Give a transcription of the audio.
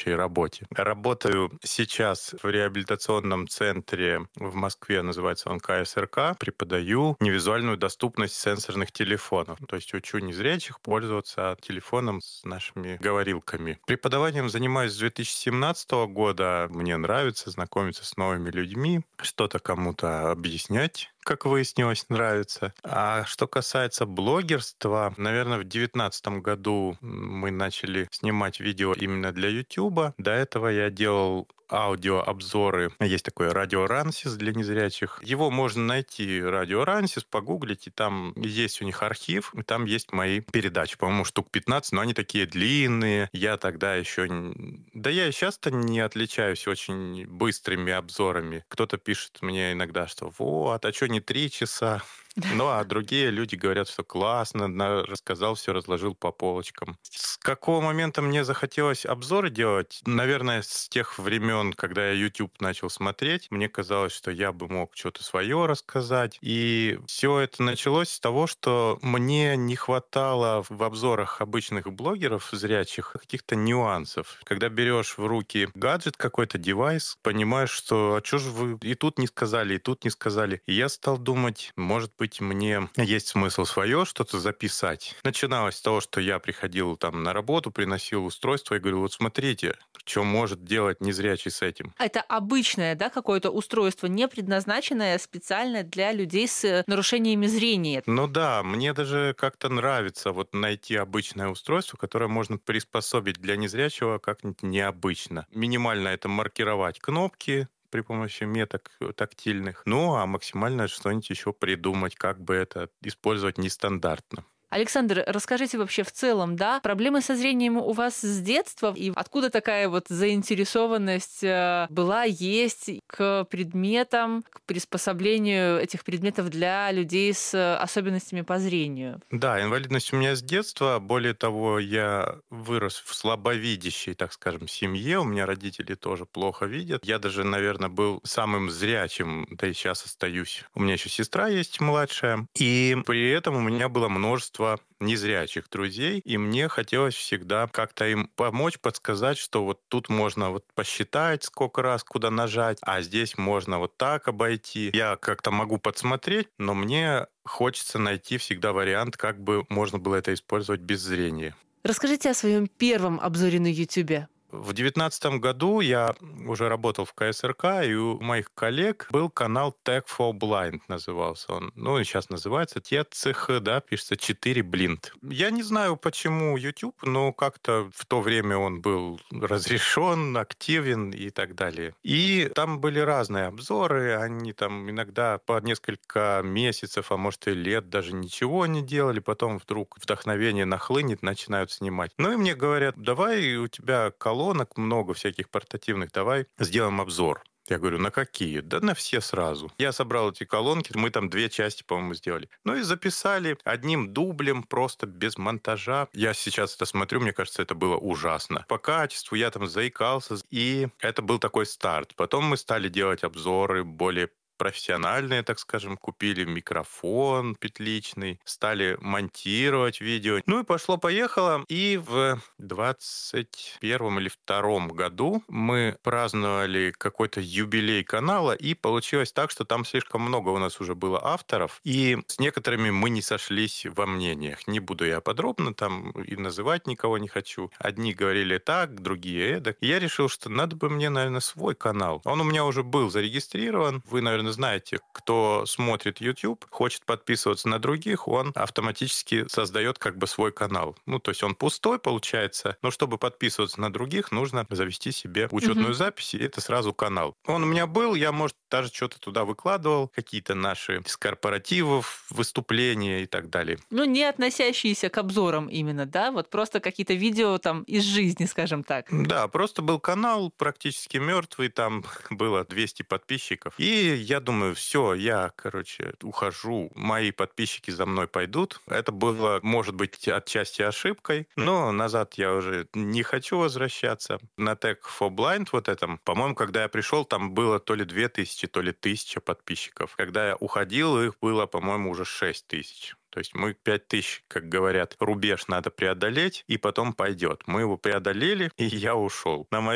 будущей работе. Работаю сейчас в реабилитационном центре в Москве, называется он КСРК. Преподаю невизуальную доступность сенсорных телефонов. То есть учу незрячих пользоваться телефоном с нашими говорилками. Преподаванием занимаюсь с 2017 года. Мне нравится знакомиться с новыми людьми, что-то кому-то объяснять, как выяснилось, нравится. А что касается блогерства, наверное, в 2019 году мы начали снимать видео именно для YouTube. До этого я делал аудиообзоры. Есть такой радио Рансис для незрячих. Его можно найти, радио Рансис, погуглить, и там есть у них архив, и там есть мои передачи, по-моему, штук 15, но они такие длинные. Я тогда еще... Да я и сейчас-то не отличаюсь очень быстрыми обзорами. Кто-то пишет мне иногда, что вот, а что не 3 часа? Ну, а другие люди говорят, что классно, рассказал, все разложил по полочкам. С какого момента мне захотелось обзоры делать? Наверное, с тех времен, когда я YouTube начал смотреть, мне казалось, что я бы мог что-то свое рассказать. И все это началось с того, что мне не хватало в обзорах обычных блогеров зрячих каких-то нюансов. Когда берешь в руки гаджет какой-то, девайс, понимаешь, что а что же вы и тут не сказали, и тут не сказали. И я стал думать, может быть, мне есть смысл свое что-то записать. Начиналось с того, что я приходил там на работу, приносил устройство и говорил, вот смотрите, что может делать незрячий с этим. Это обычное, да, какое-то устройство, не предназначенное специально для людей с нарушениями зрения. Ну да, мне даже как-то нравится вот найти обычное устройство, которое можно приспособить для незрячего как-нибудь необычно. Минимально это маркировать кнопки, при помощи меток тактильных. Ну, а максимально что-нибудь еще придумать, как бы это использовать нестандартно. Александр, расскажите вообще в целом, да, проблемы со зрением у вас с детства, и откуда такая вот заинтересованность была, есть к предметам, к приспособлению этих предметов для людей с особенностями по зрению? Да, инвалидность у меня с детства. Более того, я вырос в слабовидящей, так скажем, семье. У меня родители тоже плохо видят. Я даже, наверное, был самым зрячим, да и сейчас остаюсь. У меня еще сестра есть младшая. И при этом у меня было множество незрячих друзей, и мне хотелось всегда как-то им помочь, подсказать, что вот тут можно вот посчитать, сколько раз куда нажать, а здесь можно вот так обойти. Я как-то могу подсмотреть, но мне хочется найти всегда вариант, как бы можно было это использовать без зрения. Расскажите о своем первом обзоре на YouTube. В 2019 году я уже работал в КСРК, и у моих коллег был канал Tech for Blind, назывался он. Ну, и сейчас называется ТЕЦХ, да, пишется 4 Blind. Я не знаю, почему YouTube, но как-то в то время он был разрешен, активен и так далее. И там были разные обзоры, они там иногда по несколько месяцев, а может и лет даже ничего не делали, потом вдруг вдохновение нахлынет, начинают снимать. Ну и мне говорят, давай у тебя колонок много всяких портативных, давай сделаем обзор. Я говорю, на какие? Да на все сразу. Я собрал эти колонки, мы там 2 части, по-моему, сделали. Ну и записали одним дублем, просто без монтажа. Я сейчас это смотрю, мне кажется, это было ужасно. По качеству я там заикался, и это был такой старт. Потом мы стали делать обзоры более профессиональные, так скажем, купили микрофон петличный, стали монтировать видео. Ну и пошло-поехало. И в 21 или 22 году мы праздновали какой-то юбилей канала, и получилось так, что там слишком много у нас уже было авторов, и с некоторыми мы не сошлись во мнениях. Не буду я подробно там и называть никого не хочу. Одни говорили так, другие эдак. И я решил, что надо бы мне, наверное, свой канал. Он у меня уже был зарегистрирован. Вы, наверное, знаете, кто смотрит YouTube, хочет подписываться на других, он автоматически создает как бы свой канал. Ну, то есть он пустой получается, но чтобы подписываться на других, нужно завести себе учетную запись, и это сразу канал. Он у меня был, я, может, даже что-то туда выкладывал, какие-то наши с корпоративов, выступления и так далее. Ну, не относящиеся к обзорам именно, да? Вот просто какие-то видео там из жизни, скажем так. Да, просто был канал практически мертвый, там было 200 подписчиков. И я думаю, все, я, ухожу, мои подписчики за мной пойдут. Это было, может быть, отчасти ошибкой, но назад я уже не хочу возвращаться. На Tech for Blind вот этом, по-моему, когда я пришел, там было то ли 2000, то ли 1000 подписчиков. Когда я уходил, их было, по-моему, уже 6000. То есть мы 5000, как говорят, рубеж надо преодолеть, и потом пойдет. Мы его преодолели, и я ушел. На